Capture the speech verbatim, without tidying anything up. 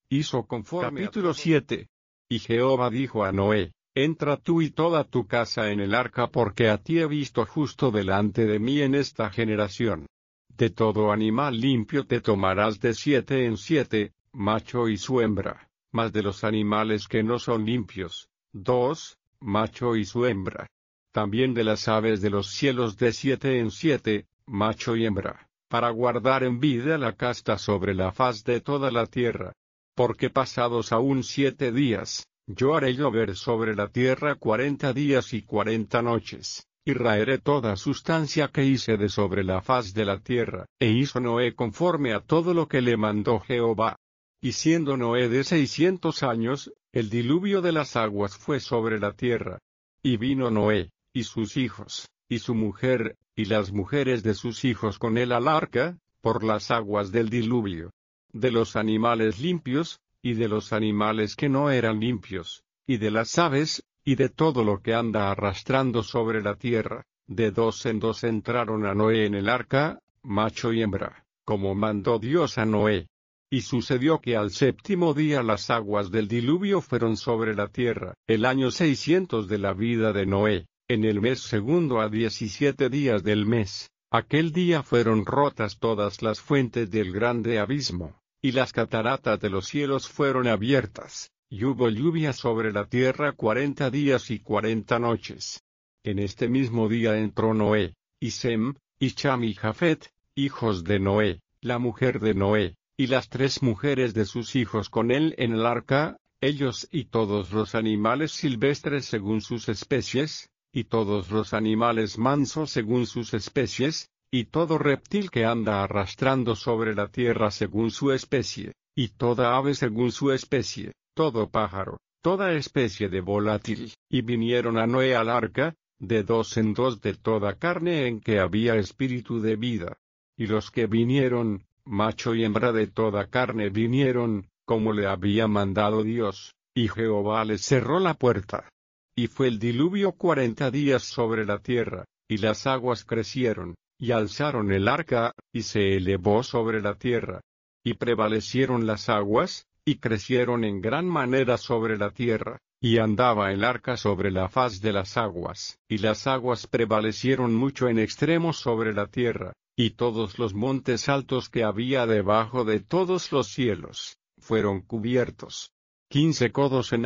hizo conforme. Capítulo siete. Y Jehová dijo a Noé: Entra tú y toda tu casa en el arca, porque a ti he visto justo delante de mí en esta generación. De todo animal limpio te tomarás de siete en siete, macho y su hembra, mas de los animales que no son limpios, dos, macho y su hembra. También de las aves de los cielos de siete en siete, macho y hembra, para guardar en vida la casta sobre la faz de toda la tierra. Porque pasados aún siete días, yo haré llover sobre la tierra cuarenta días y cuarenta noches, y raeré toda sustancia que hice de sobre la faz de la tierra. E hizo Noé conforme a todo lo que le mandó Jehová. Y siendo Noé de seiscientos años, el diluvio de las aguas fue sobre la tierra. Y vino Noé, y sus hijos, y su mujer, y las mujeres de sus hijos con él al arca, por las aguas del diluvio. De los animales limpios, y de los animales que no eran limpios, y de las aves, y de todo lo que anda arrastrando sobre la tierra, de dos en dos entraron a Noé en el arca, macho y hembra, como mandó Dios a Noé. Y sucedió que al séptimo día las aguas del diluvio fueron sobre la tierra, el año seiscientos de la vida de Noé, en el mes segundo a diecisiete días del mes. Aquel día fueron rotas todas las fuentes del grande abismo, y las cataratas de los cielos fueron abiertas, y hubo lluvia sobre la tierra cuarenta días y cuarenta noches. En este mismo día entró Noé, y Sem, y Cham y Jafet, hijos de Noé, la mujer de Noé, y las tres mujeres de sus hijos con él en el arca, ellos y todos los animales silvestres según sus especies, y todos los animales mansos según sus especies, y todo reptil que anda arrastrando sobre la tierra según su especie, y toda ave según su especie, todo pájaro, toda especie de volátil. Y vinieron a Noé al arca, de dos en dos de toda carne en que había espíritu de vida. Y los que vinieron, macho y hembra de toda carne vinieron, como le había mandado Dios, y Jehová les cerró la puerta. Y fue el diluvio cuarenta días sobre la tierra, y las aguas crecieron, y alzaron el arca, y se elevó sobre la tierra. Y prevalecieron las aguas, y crecieron en gran manera sobre la tierra, y andaba el arca sobre la faz de las aguas. Y las aguas prevalecieron mucho en extremo sobre la tierra, y todos los montes altos que había debajo de todos los cielos, fueron cubiertos. Quince codos en